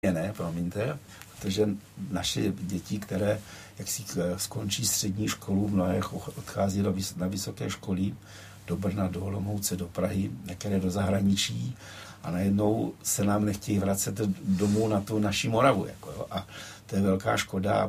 ne, promiňte, protože naše děti, které jak si skončí střední školu, mnohé odchází na vysoké školy, do Brna, do Olomouce, do Prahy, některé do zahraničí a najednou se nám nechtějí vracet domů na tu naši Moravu. A to je velká škoda a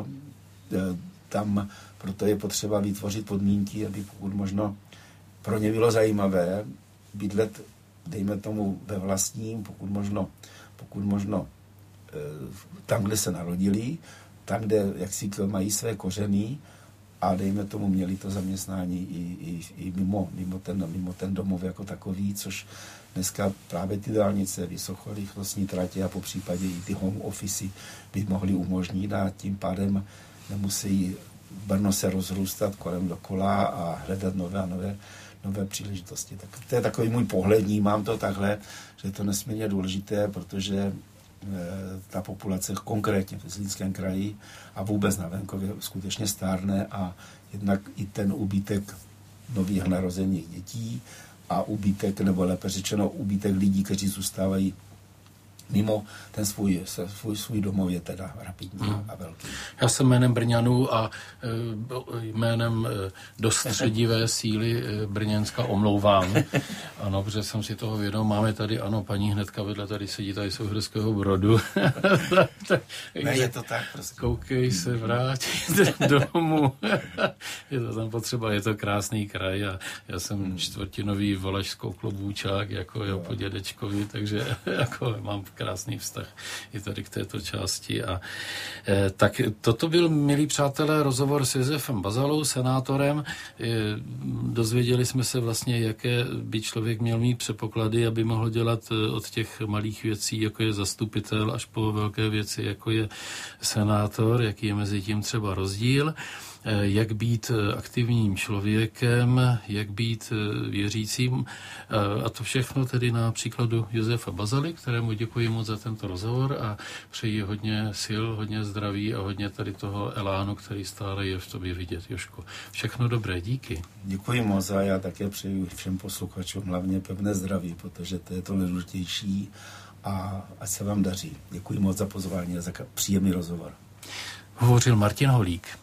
proto je potřeba vytvořit podmínky, aby pokud možno pro ně bylo zajímavé bydlet, dejme tomu, ve vlastním, pokud možno tam, kde se narodili, tam, kde jak si mají své kořeny a dejme tomu měli to zaměstnání i mimo ten domov jako takový, což dneska právě ty dálnice, vysokorychlostní tratě a po případě i ty home office by mohly umožnit a tím pádem nemusí Brno se rozrůstat kolem dokola a hledat nové příležitosti. Tak to je takový můj pohled, vnímám to takhle, že je to nesmírně důležité, protože ta populace konkrétně v Zlínském kraji a vůbec na venkově skutečně stárne a jednak i ten úbytek nových narozených dětí a úbytek, nebo lépe řečeno úbytek lidí, kteří zůstávají mimo ten svůj domov je teda rapidní a velký. Já jsem jménem Brňanů a jménem dostředivé síly Brněnska omlouvám. Ano, protože jsem si toho vědom. Máme tady, ano, paní hnedka vedle tady sedí, tady z Uherského Brodu. Ne, je to tak, prostě. Koukej se vrátit domů. Je to tam potřeba, je to krásný kraj a já jsem čtvrtinový Valašsko-Klobůčák, jako jo, po dědečkovi, takže jako mám krásný vztah i tady k této části. A tak toto byl, milí přátelé, rozhovor s Josefem Bazalou, senátorem. Dozvěděli jsme se vlastně, jaké by člověk měl mít předpoklady, aby mohl dělat od těch malých věcí, jako je zastupitel, až po velké věci, jako je senátor, jaký je mezi tím třeba rozdíl, jak být aktivním člověkem, jak být věřícím. A to všechno tedy na příkladu Josefa Bazaly, kterému děkuji moc za tento rozhovor a přeji hodně sil, hodně zdraví a hodně tady toho elánu, který stále je v tobě vidět, Jožko. Všechno dobré, díky. Děkuji moc a já také přeji všem posluchačům hlavně pevné zdraví, protože to je to nejdůležitější a ať se vám daří. Děkuji moc za pozvání a za příjemný rozhovor. Hovořil Martin Holík.